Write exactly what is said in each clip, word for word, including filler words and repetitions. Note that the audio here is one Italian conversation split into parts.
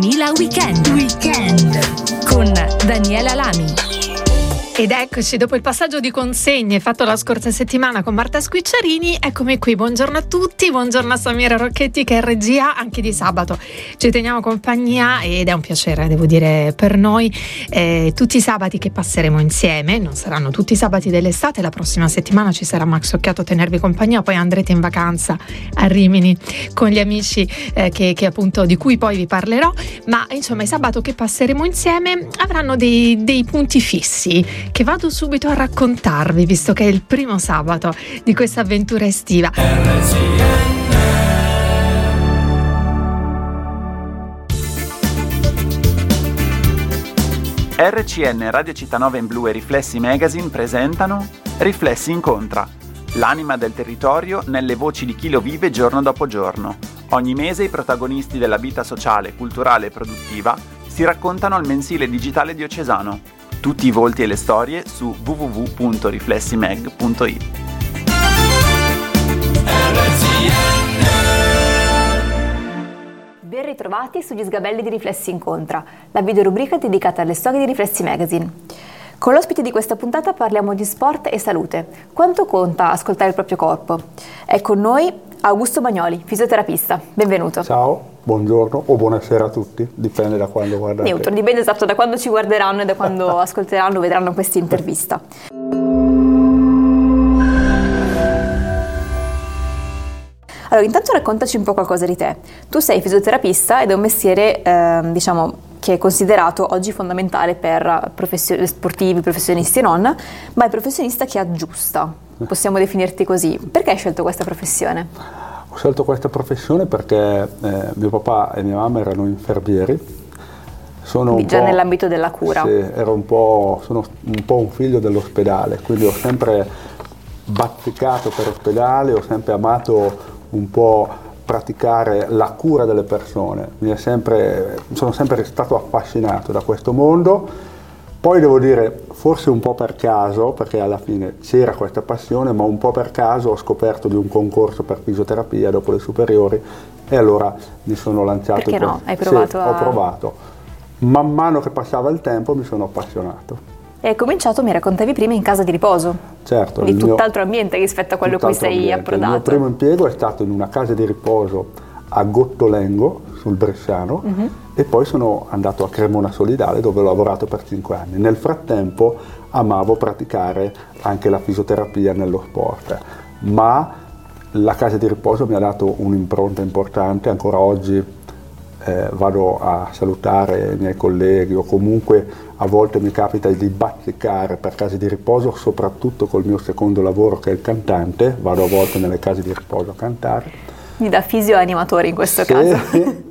Mila Weekend Weekend con Daniela Lami. Ed eccoci, dopo il passaggio di consegne fatto la scorsa settimana con Marta Squicciarini, eccomi qui. Buongiorno a tutti, buongiorno a Samira Rocchetti che è regia anche di sabato. Ci teniamo compagnia ed è un piacere, devo dire, per noi. Eh, tutti i sabati che passeremo insieme, non saranno tutti i sabati dell'estate, la prossima settimana ci sarà Max Occhiato a tenervi compagnia, poi andrete in vacanza a Rimini con gli amici eh, che, che appunto di cui poi vi parlerò, ma insomma i sabato che passeremo insieme avranno dei, dei punti fissi che vado subito a raccontarvi, visto che è il primo sabato di questa avventura estiva. R C N, Radio Città Nova in Blu e Riflessi Magazine presentano Riflessi Incontra, l'anima del territorio nelle voci di chi lo vive giorno dopo giorno. Ogni mese i protagonisti della vita sociale, culturale e produttiva si raccontano al mensile digitale diocesano. Tutti i volti e le storie su w w w punto riflessimag punto i t. Ben ritrovati sugli sgabelli di Riflessi Incontra, la videorubrica dedicata alle storie di Riflessi Magazine. Con l'ospite di questa puntata parliamo di sport e salute. Quanto conta ascoltare il proprio corpo? È con noi Augusto Bagnoli, fisioterapista. Benvenuto. Ciao, buongiorno o buonasera a tutti, dipende da quando guardate. Neutro, dipende esatto da quando ci guarderanno e da quando ascolteranno, vedranno questa intervista. Allora, intanto raccontaci un po' qualcosa di te. Tu sei fisioterapista ed è un mestiere, eh, diciamo, che è considerato oggi fondamentale per professio- sportivi, professionisti e non, ma è professionista che aggiusta. Possiamo definirti così. Perché hai scelto questa professione? Ho scelto questa professione perché eh, mio papà e mia mamma erano infermieri. Sono un già po', nell'ambito della cura. Sì, ero un po', sono un po' un figlio dell'ospedale, quindi ho sempre bazzicato per ospedale, ho sempre amato un po' praticare la cura delle persone. Mi è sempre, sono sempre stato affascinato da questo mondo. Poi devo dire, forse un po' per caso, perché alla fine c'era questa passione, ma un po' per caso ho scoperto di un concorso per fisioterapia dopo le superiori e allora mi sono lanciato. Perché in no? questo. Hai provato sì, a... ho provato. Man mano che passava il tempo mi sono appassionato. E hai cominciato, mi raccontavi prima, in casa di riposo. Certo. Quindi il mio, tutt'altro ambiente rispetto a quello a cui sei ambiente. approdato. Il mio primo impiego è stato in una casa di riposo a Gottolengo, sul Bresciano, uh-huh. e poi sono andato a Cremona Solidale dove ho lavorato per cinque anni. Nel frattempo amavo praticare anche la fisioterapia nello sport, ma la casa di riposo mi ha dato un'impronta importante. Ancora oggi eh, vado a salutare i miei colleghi o comunque a volte mi capita di bazzicare per case di riposo, soprattutto col mio secondo lavoro che è il cantante, vado a volte nelle case di riposo a cantare. Da fisio animatore in questo sì, caso.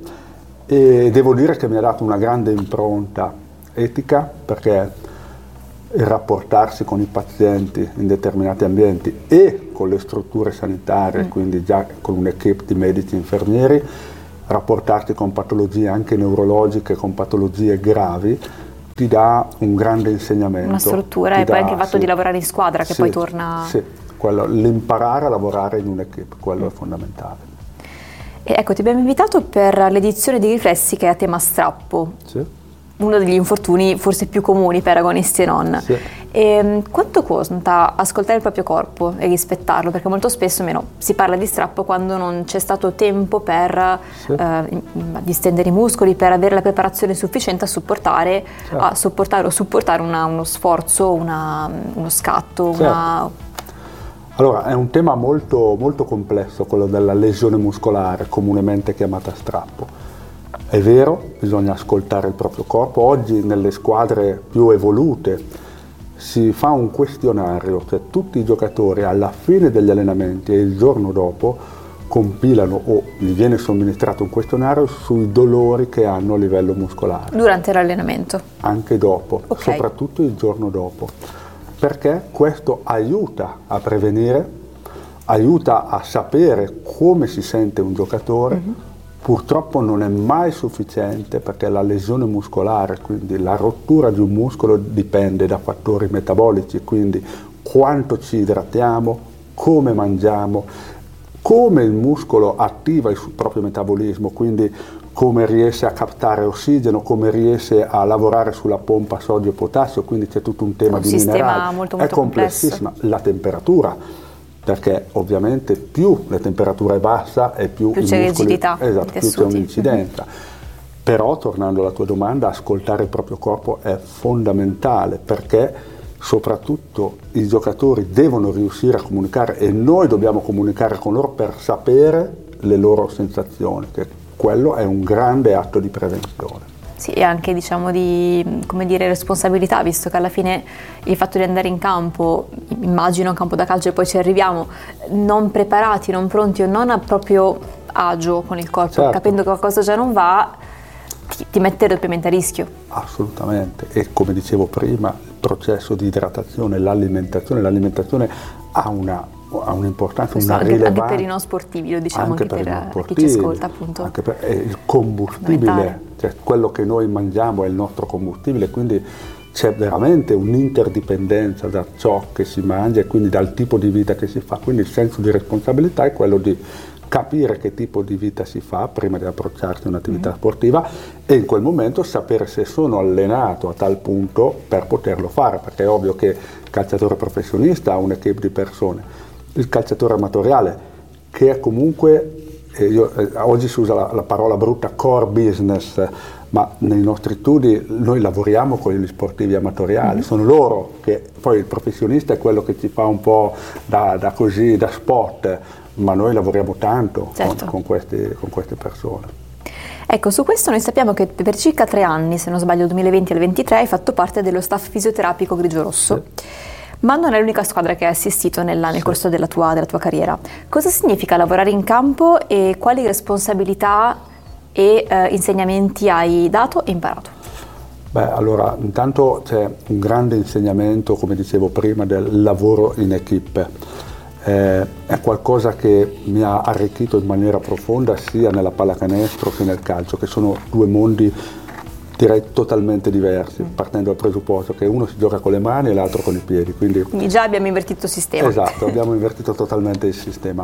E devo dire che mi ha dato una grande impronta etica, perché il rapportarsi con i pazienti in determinati ambienti e con le strutture sanitarie, mm. quindi già con un'equipe di medici e infermieri, rapportarsi con patologie anche neurologiche, con patologie gravi, ti dà un grande insegnamento. Una struttura ti e dà, poi anche il fatto sì, di lavorare in squadra che sì, poi torna... Sì, quello, l'imparare a lavorare in un'equipe, quello mm. è fondamentale. E ecco, ti abbiamo invitato per l'edizione di Riflessi che è a tema strappo, sì. uno degli infortuni forse più comuni per agonisti e non. Sì. E, quanto conta ascoltare il proprio corpo e rispettarlo? Perché molto spesso meno, si parla di strappo quando non c'è stato tempo per sì. eh, distendere i muscoli, per avere la preparazione sufficiente a supportare, certo. a sopportare o supportare una, uno sforzo, una, uno scatto, certo. una... Allora, è un tema molto, molto complesso, quello della lesione muscolare, comunemente chiamata strappo. È vero, bisogna ascoltare il proprio corpo. Oggi nelle squadre più evolute si fa un questionario, cioè tutti i giocatori alla fine degli allenamenti e il giorno dopo compilano o gli viene somministrato un questionario sui dolori che hanno a livello muscolare. Durante l'allenamento? Anche dopo, okay. soprattutto il giorno dopo. Perché questo aiuta a prevenire, aiuta a sapere come si sente un giocatore. Mm-hmm. Purtroppo non è mai sufficiente perché la lesione muscolare, quindi la rottura di un muscolo, dipende da fattori metabolici, quindi quanto ci idratiamo, come mangiamo, come il muscolo attiva il proprio metabolismo, quindi come riesce a captare ossigeno, come riesce a lavorare sulla pompa sodio-potassio, quindi c'è tutto un tema un di minerali, molto, molto è complessissima, la temperatura, perché ovviamente più la temperatura è bassa e più, più i c'è muscoli, rigidità, esatto, più c'è un'incidenza. Mm-hmm. Però, tornando alla tua domanda, ascoltare il proprio corpo è fondamentale, perché soprattutto i giocatori devono riuscire a comunicare e noi dobbiamo comunicare con loro per sapere le loro sensazioni, che quello è un grande atto di prevenzione. Sì, e anche diciamo di, come dire, responsabilità, visto che alla fine il fatto di andare in campo, immagino un campo da calcio e poi ci arriviamo, non preparati, non pronti o non a proprio agio con il corpo, certo. Capendo che qualcosa già non va, ti, ti mette doppiamente a rischio. Assolutamente, e come dicevo prima, il processo di idratazione, l'alimentazione, l'alimentazione ha una ha un'importanza, una anche, rilevanza. Anche per i non sportivi, lo diciamo anche, anche per, per, per chi ci ascolta, appunto. Anche per eh, il combustibile, cioè quello che noi mangiamo è il nostro combustibile, quindi c'è veramente un'interdipendenza da ciò che si mangia e quindi dal tipo di vita che si fa. Quindi il senso di responsabilità è quello di capire che tipo di vita si fa prima di approcciarsi a un'attività mm. sportiva e in quel momento sapere se sono allenato a tal punto per poterlo fare, perché è ovvio che il calciatore professionista ha un'equipe di persone. Il calciatore amatoriale, che è comunque, eh, io, eh, oggi si usa la, la parola brutta core business, ma nei nostri studi noi lavoriamo con gli sportivi amatoriali, mm-hmm. sono loro che, poi il professionista è quello che ci fa un po' da, da così, da spot, ma noi lavoriamo tanto certo. con, con, questi, con queste persone. Ecco, su questo noi sappiamo che per circa tre anni, se non sbaglio, dal duemilaventi al ventitré, hai fatto parte dello staff fisioterapico grigio-rosso. Sì. Ma non è l'unica squadra che hai assistito nella, nel sì. corso della tua, della tua carriera. Cosa significa lavorare in campo e quali responsabilità e eh, insegnamenti hai dato e imparato? Beh, allora, intanto c'è un grande insegnamento, come dicevo prima, del lavoro in equipe. Eh, è qualcosa che mi ha arricchito in maniera profonda sia nella pallacanestro che nel calcio, che sono due mondi direi totalmente diversi, partendo dal presupposto che uno si gioca con le mani e l'altro con i piedi. Quindi, quindi già abbiamo invertito il sistema. Esatto, abbiamo invertito totalmente il sistema.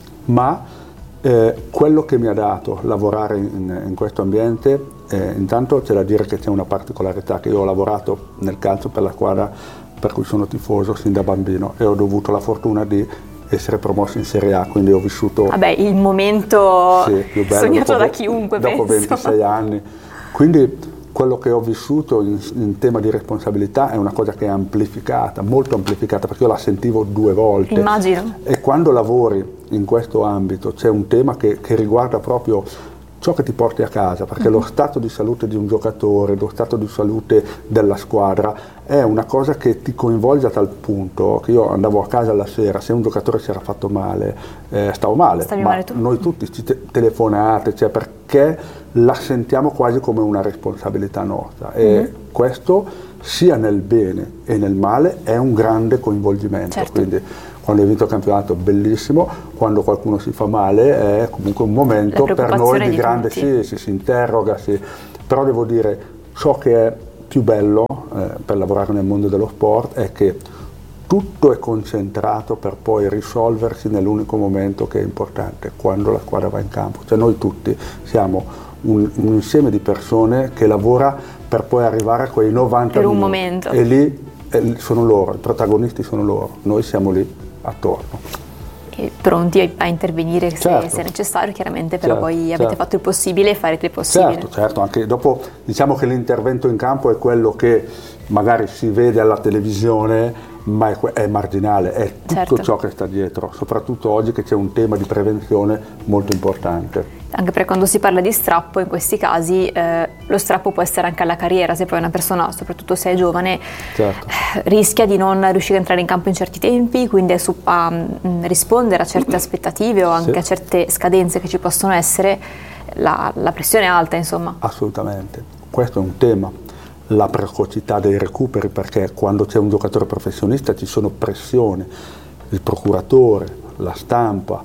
Ma eh, quello che mi ha dato lavorare in, in questo ambiente, eh, intanto c'è da dire che c'è una particolarità, che io ho lavorato nel calcio per la squadra per cui sono tifoso sin da bambino e ho avuto la fortuna di essere promosso in Serie A, quindi ho vissuto... Vabbè, il momento sì, più bello, sognato dopo, da chiunque, dopo penso. ventisei anni. Quindi quello che ho vissuto in, in tema di responsabilità è una cosa che è amplificata, molto amplificata, perché io la sentivo due volte. Immagino. E quando lavori in questo ambito c'è un tema che, che riguarda proprio ciò che ti porti a casa, perché mm-hmm. lo stato di salute di un giocatore, lo stato di salute della squadra è una cosa che ti coinvolge a tal punto che io andavo a casa la sera, se un giocatore si era fatto male, eh, stavo male, Stavi ma male tu. Noi tutti ci te- telefonate, cioè perché la sentiamo quasi come una responsabilità nostra e mm-hmm. questo sia nel bene e nel male è un grande coinvolgimento. Certo. Quindi quando hai vinto il campionato bellissimo, quando qualcuno si fa male è comunque un momento per noi di, di grande, sì, si, si interroga, sì. Però devo dire, ciò che è più bello eh, per lavorare nel mondo dello sport è che tutto è concentrato per poi risolversi nell'unico momento che è importante, quando la squadra va in campo. Cioè noi tutti siamo un, un insieme di persone che lavora per poi arrivare a quei novanta per un minuti. momento. E lì eh, sono loro, i protagonisti sono loro, noi siamo lì attorno. E pronti a intervenire se, certo. se è necessario, chiaramente, però certo, voi avete certo. fatto il possibile e farete il possibile. Certo, certo, anche dopo diciamo che l'intervento in campo è quello che magari si vede alla televisione, ma è, è marginale, è tutto certo. ciò che sta dietro, soprattutto oggi che c'è un tema di prevenzione molto importante. Anche perché quando si parla di strappo, in questi casi, eh, lo strappo può essere anche alla carriera, se poi una persona, soprattutto se è giovane, certo. eh, rischia di non riuscire a entrare in campo in certi tempi, quindi a, su- a mh, rispondere a certe aspettative o anche sì. a certe scadenze che ci possono essere, la, la pressione è alta, insomma. Assolutamente, questo è un tema. La precocità dei recuperi, perché quando c'è un giocatore professionista ci sono pressioni, il procuratore, la stampa,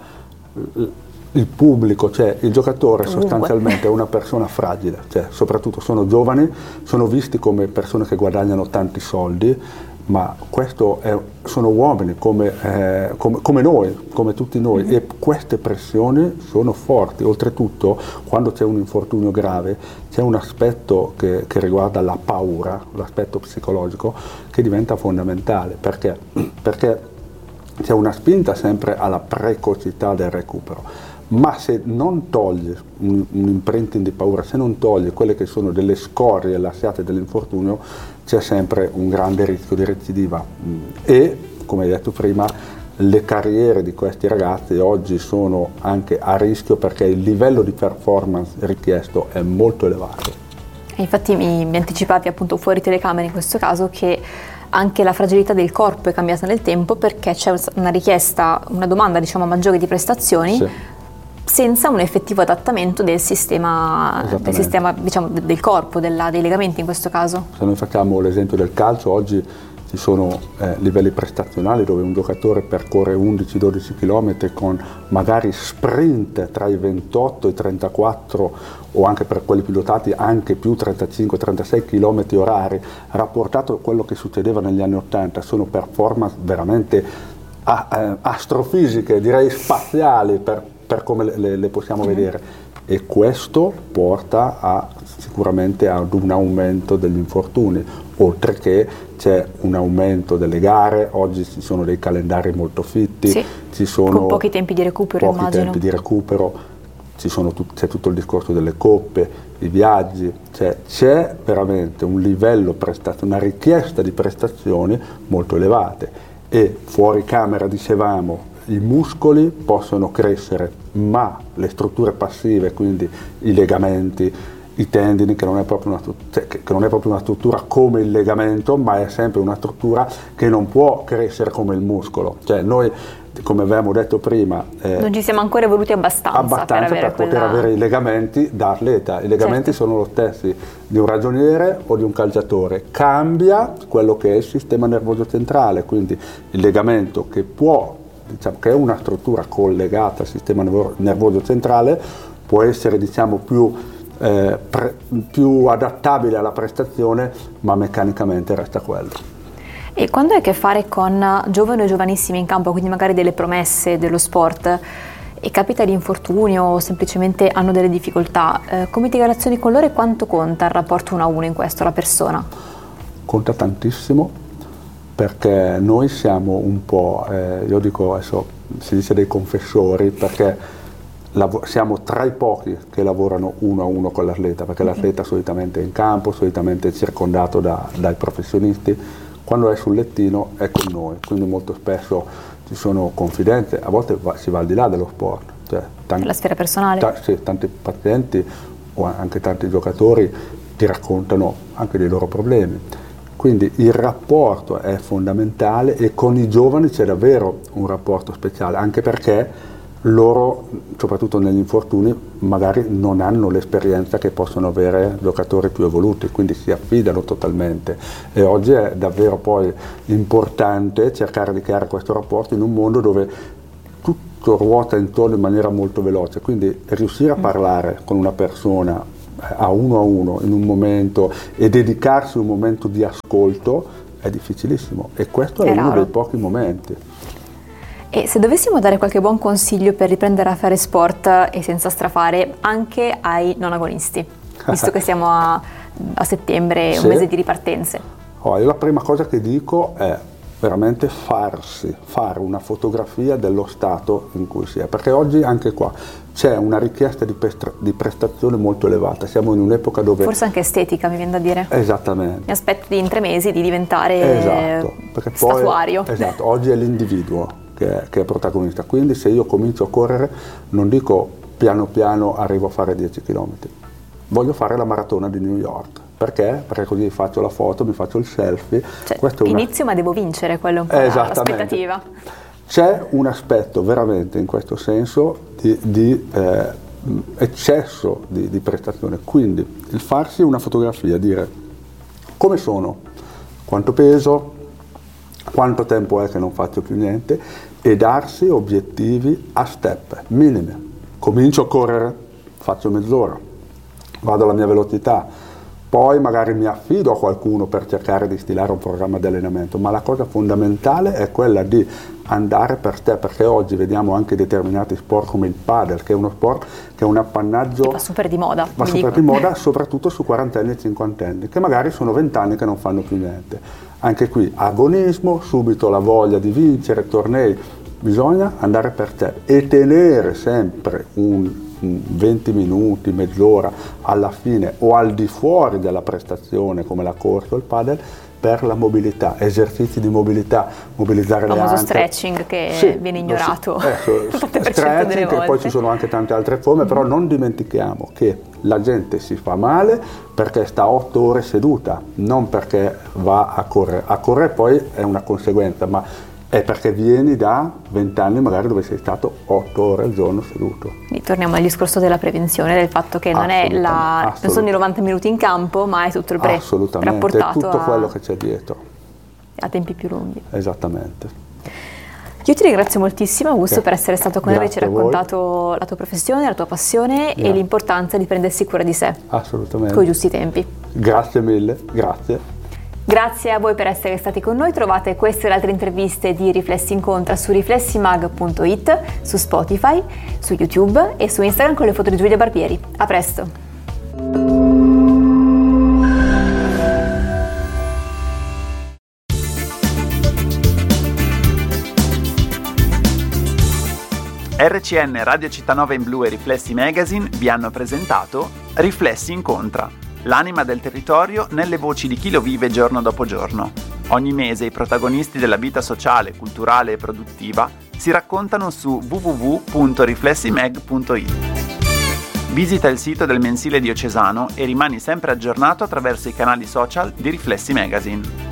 il pubblico, cioè il giocatore sostanzialmente è una persona fragile, cioè soprattutto sono giovani, sono visti come persone che guadagnano tanti soldi, ma questo è, sono uomini come, eh, come, come noi, come tutti noi, mm-hmm. e queste pressioni sono forti. Oltretutto, quando c'è un infortunio grave, c'è un aspetto che, che riguarda la paura, l'aspetto psicologico, che diventa fondamentale. Perché? Perché c'è una spinta sempre alla precocità del recupero, ma se non togli un, un imprinting di paura, se non togli quelle che sono delle scorie lasciate dall'infortunio, c'è sempre un grande rischio di recidiva. E, come hai detto prima, le carriere di questi ragazzi oggi sono anche a rischio perché il livello di performance richiesto è molto elevato. E infatti mi, mi anticipavi appunto fuori telecamera in questo caso che anche la fragilità del corpo è cambiata nel tempo, perché c'è una richiesta, una domanda diciamo maggiore di prestazioni, sì, senza un effettivo adattamento del sistema, del sistema diciamo, del corpo, della, dei legamenti in questo caso. Se noi facciamo l'esempio del calcio, oggi ci sono eh, livelli prestazionali dove un giocatore percorre undici dodici chilometri con magari sprint tra i ventotto e i trentaquattro, o anche per quelli pilotati anche più trentacinque trentasei chilometri orari, rapportato a quello che succedeva negli anni ottanta. Sono performance veramente a, eh, astrofisiche, direi spaziali per, per come le, le possiamo mm-hmm. vedere, e questo porta a, sicuramente ad un aumento degli infortuni, oltre che c'è un aumento delle gare. Oggi ci sono dei calendari molto fitti, sì, ci sono con pochi tempi di recupero, pochi immagino. tempi di recupero, ci sono tut- c'è tutto il discorso delle coppe, i viaggi, cioè c'è veramente un livello prestazio, una richiesta di prestazioni molto elevate. E fuori camera dicevamo, i muscoli possono crescere, ma le strutture passive, quindi i legamenti, i tendini, che non è proprio una, cioè, che non è proprio una struttura come il legamento, ma è sempre una struttura che non può crescere come il muscolo. Cioè noi, come avevamo detto prima, eh, non ci siamo ancora evoluti abbastanza, abbastanza per, per quella... poter avere i legamenti da atleta. I legamenti certo. sono lo stessi di un ragioniere o di un calciatore. Cambia quello che è il sistema nervoso centrale, quindi il legamento che può, diciamo, che è una struttura collegata al sistema nervoso centrale, può essere diciamo più Eh, pre, più adattabile alla prestazione, ma meccanicamente resta quello. E quando hai a che fare con giovani o giovanissimi in campo, quindi magari delle promesse dello sport, e capita di infortunio o semplicemente hanno delle difficoltà, eh, come ti relazioni con loro e quanto conta il rapporto uno a uno in questo, la persona? Conta tantissimo, perché noi siamo un po', eh, io dico adesso si dice dei confessori, perché siamo tra i pochi che lavorano uno a uno con l'atleta, perché mm-hmm. l'atleta solitamente è in campo, solitamente è circondato da, dai professionisti. Quando è sul lettino è con noi, quindi molto spesso ci sono confidenze, a volte va, si va al di là dello sport, cioè, tanti, la sfera personale. Ta, sì, tanti pazienti o anche tanti giocatori ti raccontano anche dei loro problemi. Quindi il rapporto è fondamentale, e con i giovani c'è davvero un rapporto speciale, anche perché loro, soprattutto negli infortuni, magari non hanno l'esperienza che possono avere giocatori più evoluti, quindi si affidano totalmente. E oggi è davvero poi importante cercare di creare questo rapporto in un mondo dove tutto ruota intorno in maniera molto veloce, quindi riuscire a parlare con una persona a uno a uno in un momento e dedicarsi un momento di ascolto è difficilissimo, e questo è, è uno raro. dei pochi momenti. E se dovessimo dare qualche buon consiglio per riprendere a fare sport e senza strafare anche ai non agonisti, visto che siamo a, a settembre, sì. un mese di ripartenze? Oh, io la prima cosa che dico è veramente farsi, fare una fotografia dello stato in cui si è, perché oggi anche qua c'è una richiesta di, pestra- di prestazione molto elevata, siamo in un'epoca dove... Forse anche estetica, mi viene da dire. Esattamente. Mi aspetto di in tre mesi di diventare esatto, perché poi, statuario. Esatto, oggi è l'individuo che è, che è protagonista, quindi se io comincio a correre non dico piano piano arrivo a fare dieci chilometri, voglio fare la maratona di New York. Perché? Perché così faccio la foto, mi faccio il selfie. Cioè, Questo è una... inizio ma devo vincere, quello è un po' l'aspettativa. C'è un aspetto veramente in questo senso di, di eh, eccesso di, di prestazione, quindi il farsi una fotografia, dire come sono, quanto peso, quanto tempo è che non faccio più niente, e darsi obiettivi a step minime. Comincio a correre, faccio mezz'ora, vado alla mia velocità, Poi magari mi affido a qualcuno per cercare di stilare un programma di allenamento, ma la cosa fondamentale è quella di andare per te, perché oggi vediamo anche determinati sport come il padel, che è uno sport che è un appannaggio che va super di moda, va super di moda, soprattutto su quarantenni e cinquantenni, che magari sono vent'anni che non fanno più niente. Anche qui agonismo, subito la voglia di vincere tornei, bisogna andare per te e tenere sempre un venti minuti, mezz'ora alla fine o al di fuori della prestazione come la corsa o il padel per la mobilità, esercizi di mobilità, mobilizzare il le anche. famoso stretching che sì, viene ignorato. Ecco, stretching, che poi ci sono anche tante altre forme, mm-hmm. però non dimentichiamo che la gente si fa male perché sta otto ore seduta, non perché va a correre. A correre poi è una conseguenza, ma è perché vieni da vent'anni magari dove sei stato otto ore al giorno seduto. Quindi torniamo al discorso della prevenzione, del fatto che non, è la, non sono i novanta minuti in campo, ma è tutto il pre Assolutamente, è tutto a, quello che c'è dietro. A tempi più lunghi. Esattamente. Io ti ringrazio moltissimo, Augusto, eh, per essere stato con noi, averci raccontato la tua professione, la tua passione yeah. e l'importanza di prendersi cura di sé. Assolutamente. Con i giusti tempi. Grazie mille, grazie. Grazie a voi per essere stati con noi, trovate queste e le altre interviste di Riflessi Incontra su riflessimag punto it, su Spotify, su YouTube e su Instagram con le foto di Giulia Barbieri. A presto! R C N, Radio Città Nova in Blu e Riflessi Magazine vi hanno presentato Riflessi Incontra, l'anima del territorio nelle voci di chi lo vive giorno dopo giorno. Ogni mese i protagonisti della vita sociale, culturale e produttiva si raccontano su w w w punto riflessimag punto it. Visita il sito del mensile diocesano e rimani sempre aggiornato attraverso i canali social di Riflessi Magazine.